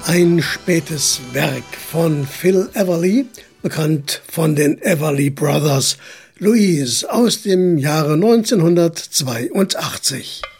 Ein spätes Werk von Phil Everly, bekannt von den Everly Brothers, Louise aus dem Jahre 1982.